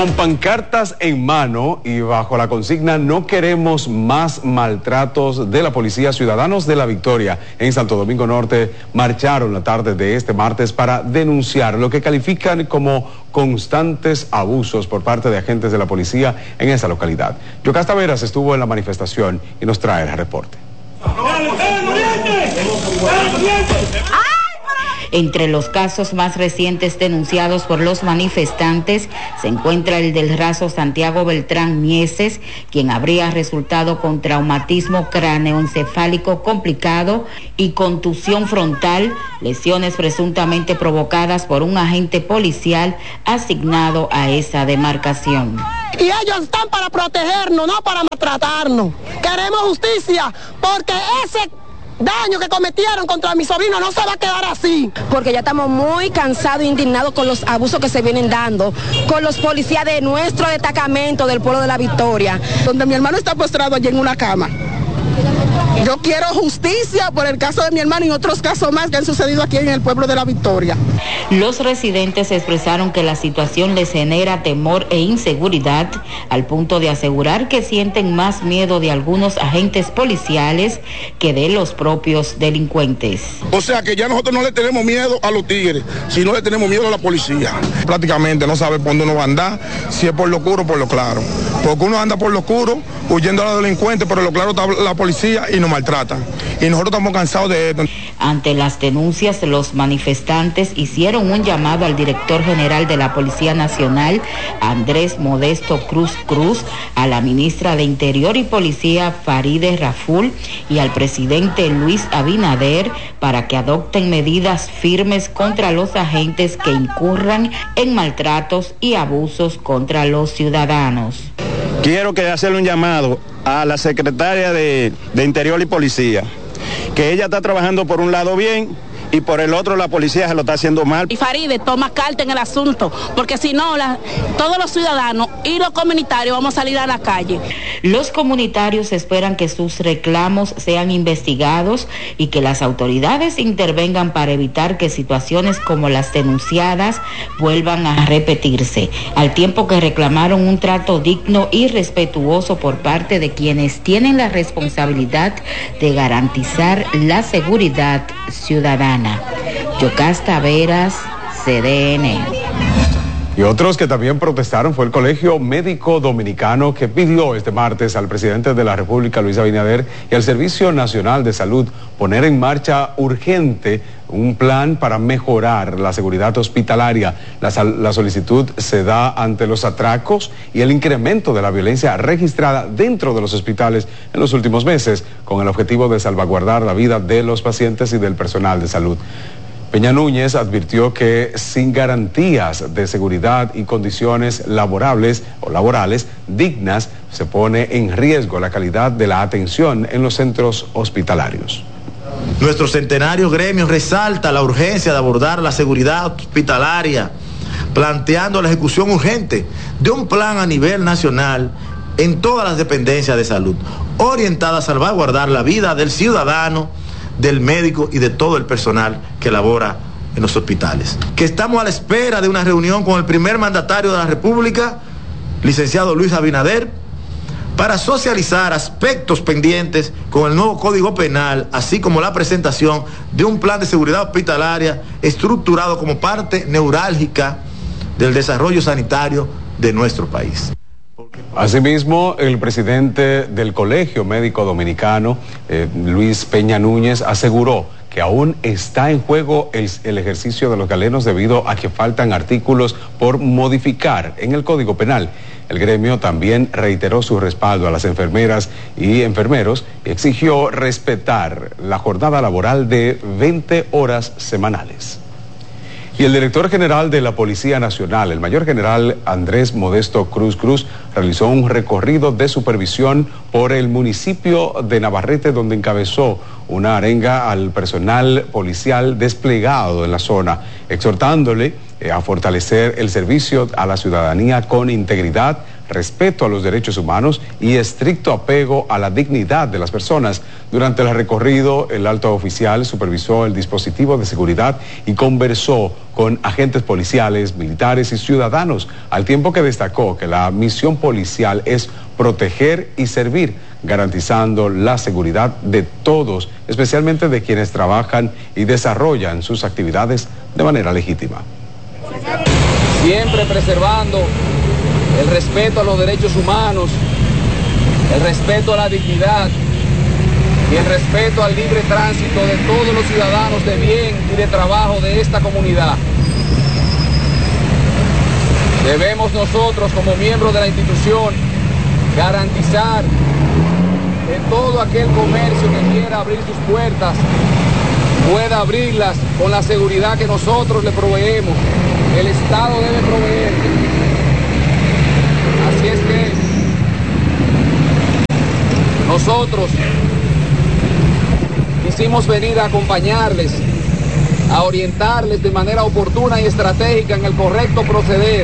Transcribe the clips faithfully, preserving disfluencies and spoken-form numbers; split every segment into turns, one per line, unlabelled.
Con pancartas en mano y bajo la consigna "No queremos más maltratos de la policía", ciudadanos de La Victoria en Santo Domingo Norte marcharon la tarde de este martes para denunciar lo que califican como constantes abusos por parte de agentes de la policía en esa localidad. Yocasta Veras estuvo en la manifestación y nos trae el reporte.
Entre los casos más recientes denunciados por los manifestantes se encuentra el del raso Santiago Beltrán Mieses, quien habría resultado con traumatismo cráneoencefálico complicado y contusión frontal, lesiones presuntamente provocadas por un agente policial asignado a esa demarcación.
Y ellos están para protegernos, no para maltratarnos. Queremos justicia, porque ese daño que cometieron contra mi sobrino no se va a quedar así.
Porque ya estamos muy cansados e indignados con los abusos que se vienen dando con los policías de nuestro destacamento del pueblo de La Victoria.
Donde mi hermano está postrado allí en una cama. Yo quiero justicia por el caso de mi hermano y otros casos más que han sucedido aquí en el pueblo de La Victoria.
Los residentes expresaron que la situación les genera temor e inseguridad, al punto de asegurar que sienten más miedo de algunos agentes policiales que de los propios delincuentes.
O sea que ya nosotros no le tenemos miedo a los tigres, sino le tenemos miedo a la policía. Prácticamente no sabe por dónde uno va a andar, si es por lo oscuro o por lo claro. Porque uno anda por lo oscuro huyendo a los delincuentes, pero lo claro está la policía y nos maltratan. Y nosotros estamos cansados de esto.
Ante las denuncias, los manifestantes hicieron un llamado al director general de la Policía Nacional, Andrés Modesto Cruz Cruz, a la ministra de Interior y Policía, Farideh Raful, y al presidente Luis Abinader para que adopten medidas firmes contra los agentes que incurran en maltratos y abusos contra los ciudadanos.
Quiero que hacerle un llamado a la secretaria de, de Interior y Policía, que ella está trabajando por un lado bien y por el otro la policía se lo está haciendo mal.
Y Farideh toma carta en el asunto, porque si no, la, todos los ciudadanos y los comunitarios vamos a salir a la calle.
Los comunitarios esperan que sus reclamos sean investigados y que las autoridades intervengan para evitar que situaciones como las denunciadas vuelvan a repetirse, al tiempo que reclamaron un trato digno y respetuoso por parte de quienes tienen la responsabilidad de garantizar la seguridad ciudadana. Yocasta Veras, C D N.
Y otros que también protestaron fue el Colegio Médico Dominicano, que pidió este martes al presidente de la República, Luis Abinader, y al Servicio Nacional de Salud poner en marcha urgente un plan para mejorar la seguridad hospitalaria. La, la solicitud se da ante los atracos y el incremento de la violencia registrada dentro de los hospitales en los últimos meses, con el objetivo de salvaguardar la vida de los pacientes y del personal de salud. Peña Núñez advirtió que sin garantías de seguridad y condiciones laborables o laborales dignas, se pone en riesgo la calidad de la atención en los centros hospitalarios.
Nuestro centenario gremio resalta la urgencia de abordar la seguridad hospitalaria, planteando la ejecución urgente de un plan a nivel nacional en todas las dependencias de salud, orientada a salvaguardar la vida del ciudadano, del médico y de todo el personal que labora en los hospitales. Que estamos a la espera de una reunión con el primer mandatario de la República, licenciado Luis Abinader, para socializar aspectos pendientes con el nuevo Código Penal, así como la presentación de un plan de seguridad hospitalaria estructurado como parte neurálgica del desarrollo sanitario de nuestro país.
Asimismo, el presidente del Colegio Médico Dominicano, eh, Luis Peña Núñez, aseguró que aún está en juego el, el ejercicio de los galenos debido a que faltan artículos por modificar en el Código Penal. El gremio también reiteró su respaldo a las enfermeras y enfermeros y exigió respetar la jornada laboral de veinte horas semanales. Y el director general de la Policía Nacional, el mayor general Andrés Modesto Cruz Cruz, realizó un recorrido de supervisión por el municipio de Navarrete, donde encabezó una arenga al personal policial desplegado en la zona, exhortándole eh, a fortalecer el servicio a la ciudadanía con integridad, respeto a los derechos humanos y estricto apego a la dignidad de las personas. Durante el recorrido, el alto oficial supervisó el dispositivo de seguridad y conversó con agentes policiales, militares y ciudadanos, al tiempo que destacó que la misión policial es proteger y servir, garantizando la seguridad de todos, especialmente de quienes trabajan y desarrollan sus actividades de manera legítima.
Siempre preservando el respeto a los derechos humanos, el respeto a la dignidad y el respeto al libre tránsito de todos los ciudadanos de bien y de trabajo de esta comunidad. Debemos nosotros, como miembros de la institución, garantizar que todo aquel comercio que quiera abrir sus puertas pueda abrirlas con la seguridad que nosotros le proveemos, el Estado debe proveer. Así es que nosotros quisimos venir a acompañarles, a orientarles de manera oportuna y estratégica en el correcto proceder.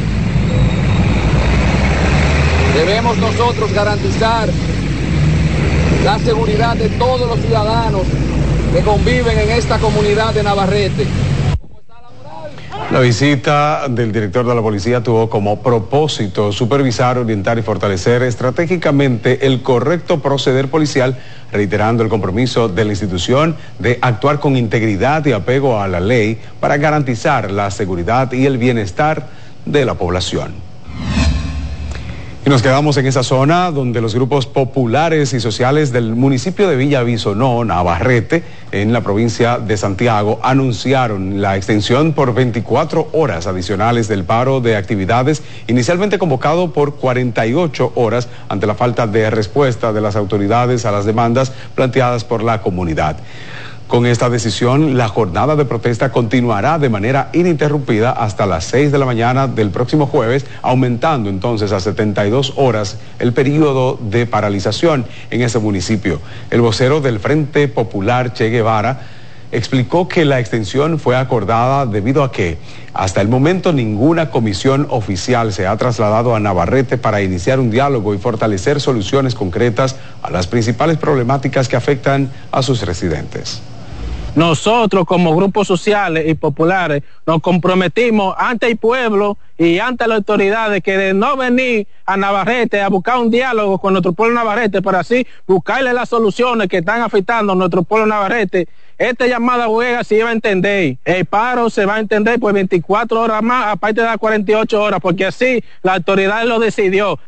Debemos nosotros garantizar la seguridad de todos los ciudadanos que conviven en esta comunidad de Navarrete.
La visita del director de la policía tuvo como propósito supervisar, orientar y fortalecer estratégicamente el correcto proceder policial, reiterando el compromiso de la institución de actuar con integridad y apego a la ley para garantizar la seguridad y el bienestar de la población. Y nos quedamos en esa zona donde los grupos populares y sociales del municipio de Villavicionó, Navarrete, en la provincia de Santiago, anunciaron la extensión por veinticuatro horas adicionales del paro de actividades, inicialmente convocado por cuarenta y ocho horas ante la falta de respuesta de las autoridades a las demandas planteadas por la comunidad. Con esta decisión, la jornada de protesta continuará de manera ininterrumpida hasta las seis de la mañana del próximo jueves, aumentando entonces a setenta y dos horas el periodo de paralización en ese municipio. El vocero del Frente Popular, Che Guevara, explicó que la extensión fue acordada debido a que hasta el momento ninguna comisión oficial se ha trasladado a Navarrete para iniciar un diálogo y fortalecer soluciones concretas a las principales problemáticas que afectan a sus residentes.
Nosotros como grupos sociales y populares nos comprometimos ante el pueblo y ante las autoridades que de no venir a Navarrete a buscar un diálogo con nuestro pueblo Navarrete para así buscarle las soluciones que están afectando a nuestro pueblo Navarrete. Esta llamada huelga se iba a entender, el paro se va a entender por veinticuatro horas más, aparte de las cuarenta y ocho horas, porque así la autoridad lo decidió.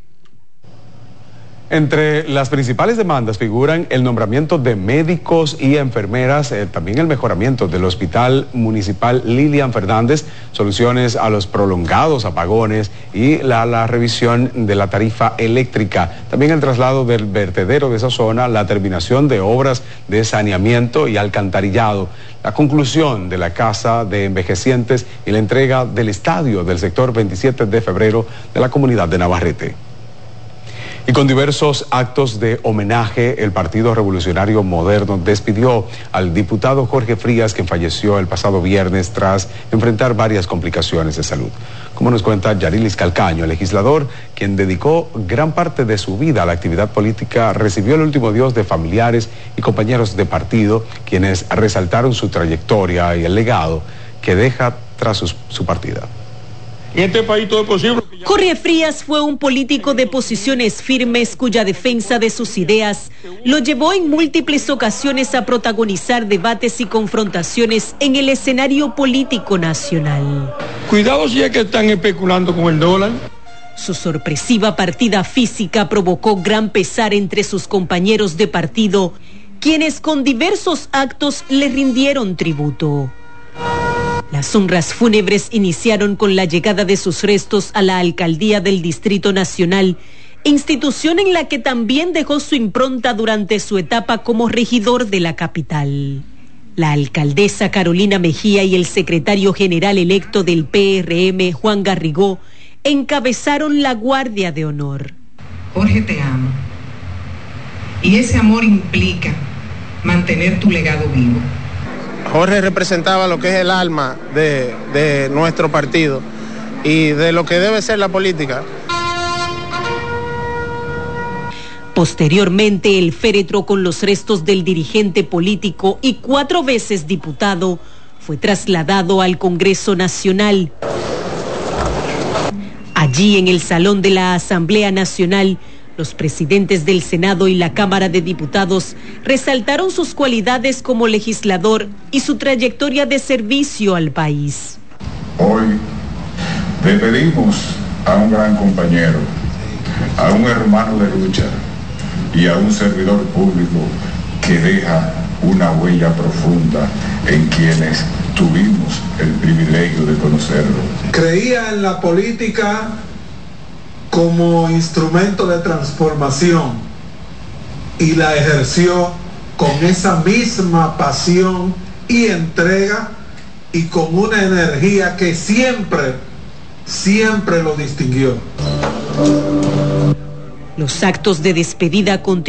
Entre las principales demandas figuran el nombramiento de médicos y enfermeras, eh, también el mejoramiento del Hospital Municipal Lilian Fernández, soluciones a los prolongados apagones y la, la revisión de la tarifa eléctrica, también el traslado del vertedero de esa zona, la terminación de obras de saneamiento y alcantarillado, la conclusión de la casa de envejecientes y la entrega del estadio del sector veintisiete de febrero de la comunidad de Navarrete. Y con diversos actos de homenaje, el Partido Revolucionario Moderno despidió al diputado Jorge Frías, quien falleció el pasado viernes tras enfrentar varias complicaciones de salud. Como nos cuenta Yarilis Calcaño, el legislador, quien dedicó gran parte de su vida a la actividad política, recibió el último adiós de familiares y compañeros de partido, quienes resaltaron su trayectoria y el legado que deja tras su, su partida.
En este país todo es posible.
Jorge Frías fue un político de posiciones firmes cuya defensa de sus ideas lo llevó en múltiples ocasiones a protagonizar debates y confrontaciones en el escenario político nacional.
Cuidado si es que están especulando con el dólar.
Su sorpresiva partida física provocó gran pesar entre sus compañeros de partido, quienes con diversos actos le rindieron tributo. Las honras fúnebres iniciaron con la llegada de sus restos a la alcaldía del Distrito Nacional, institución en la que también dejó su impronta durante su etapa como regidor de la capital. La alcaldesa Carolina Mejía y el secretario general electo del P R M, Juan Garrigó, encabezaron la guardia de honor.
Jorge, te amo. Y ese amor implica mantener tu legado vivo.
Jorge representaba lo que es el alma de, de nuestro partido y de lo que debe ser la política.
Posteriormente, el féretro con los restos del dirigente político y cuatro veces diputado fue trasladado al Congreso Nacional. Allí, en el Salón de la Asamblea Nacional, los presidentes del Senado y la Cámara de Diputados resaltaron sus cualidades como legislador y su trayectoria de servicio al país.
Hoy despedimos a un gran compañero, a un hermano de lucha y a un servidor público que deja una huella profunda en quienes tuvimos el privilegio de conocerlo.
Creía en la política como instrumento de transformación y la ejerció con esa misma pasión y entrega y con una energía que siempre, siempre lo distinguió.
Los actos de despedida continúan.